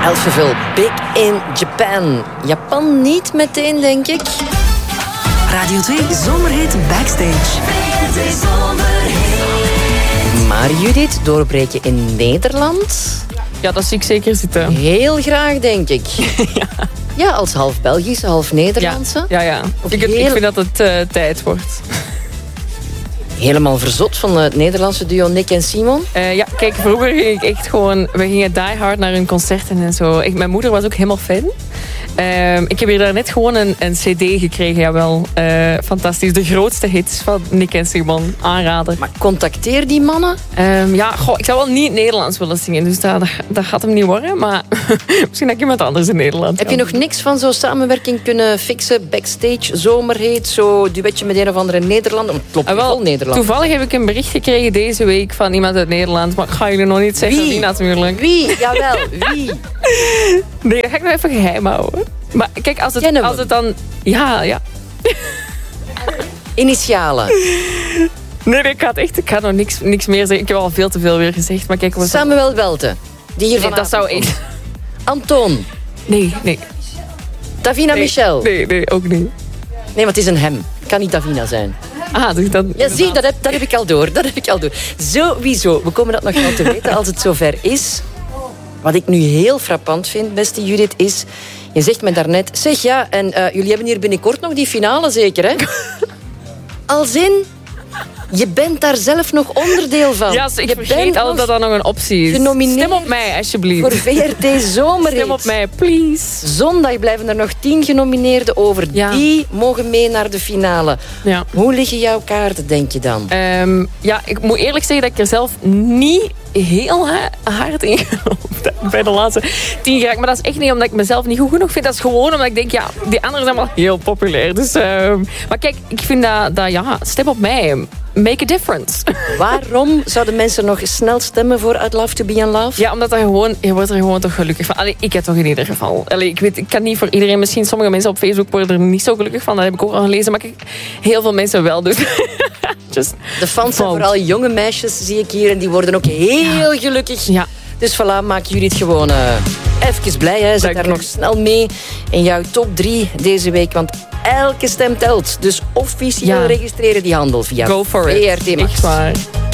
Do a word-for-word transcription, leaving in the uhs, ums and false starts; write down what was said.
Elfenville, Big in Japan. Japan niet meteen, denk ik. Radio twee Zomerhit Backstage. Maar Judith, doorbreken in Nederland? Ja, dat zie ik zeker zitten. Heel graag, denk ik. ja. ja, als half Belgische, half Nederlandse. Ja, ja. ja. Ik, heel... ik vind dat het uh, tijd wordt. Helemaal verzot van het Nederlandse duo Nick en Simon? Uh, ja, kijk, vroeger ging ik echt gewoon... We gingen die hard naar hun concerten en zo. Ik, mijn moeder was ook helemaal fan. Uh, ik heb hier daarnet gewoon een, een cd gekregen, jawel. Uh, fantastisch. De grootste hits van Nick en Simon. Aanrader. Maar contacteer die mannen? Um, ja, goh, ik zou wel niet Nederlands willen zingen. Dus dat, dat, dat gaat hem niet worden. Maar misschien dat ik iemand anders in Nederland Heb je nog niks van zo'n samenwerking kunnen fixen? Backstage, zomerheet, zo duetje met een of andere Nederlander? Het klopt uh, wel, vol Nederland. Toevallig heb ik een bericht gekregen deze week van iemand uit Nederland. Maar ik ga jullie nog niet zeggen wie, wie natuurlijk. Wie? Jawel, wie? Nee, dat ga ik nog even geheim houden. Maar kijk, als het, als het dan... Ja, ja. Initialen. Nee, nee, ik ga, echt, ik ga nog niks, niks meer zeggen. Ik heb al veel te veel weer gezegd. Maar kijk, wat Samuel Welten. Die hier nee, dat zou ik... Anton. Nee, nee. Davina nee, Michel. Nee, nee, ook niet. Nee, want het is een hem. Het kan niet Davina zijn. Ah, dus dat... Ja, zie, dat heb, dat heb ik al door. Dat heb ik al door. Sowieso. We komen dat nog wel te weten als het zover is. Wat ik nu heel frappant vind, beste Judith, is... Je zegt me daarnet... Zeg, ja, en uh, jullie hebben hier binnenkort nog die finale, zeker, hè? Als in... Je bent daar zelf nog onderdeel van. Ja, ik je vergeet altijd dat dat nog een optie is. Genomineerd Stem op mij, alsjeblieft. Voor V R T Zomerhit. Stem op mij, please. Zondag blijven er nog tien genomineerden over. Ja. Die mogen mee naar de finale. Ja. Hoe liggen jouw kaarten, denk je dan? Um, ja, ik moet eerlijk zeggen dat ik er zelf niet heel hard in geloofd bij de laatste tien geraakt. Maar dat is echt niet omdat ik mezelf niet goed genoeg vind. Dat is gewoon omdat ik denk, ja, die anderen zijn wel heel populair. Dus, um, maar kijk, ik vind dat, dat, ja, stem op mij. Make a difference. Waarom zouden mensen nog snel stemmen voor I'd Love to Be in Love? Ja, omdat dat gewoon, je wordt er gewoon toch gelukkig van. Allee, ik heb toch in ieder geval. Allee, ik weet, ik kan niet voor iedereen. Misschien sommige mensen op Facebook worden er niet zo gelukkig van. Dat heb ik ook al gelezen. Maar kijk, heel veel mensen wel. Dus just de fans zijn vooral jonge meisjes, zie ik hier. En die worden ook heel ja. gelukkig. Ja. Dus voilà, maken jullie het gewoon uh, even blij. Hè. Zet daar nog snel mee in jouw top drie deze week. Want elke stem telt. Dus officieel ja. registreren die handel via Go for V R T it. Max. Echt waar.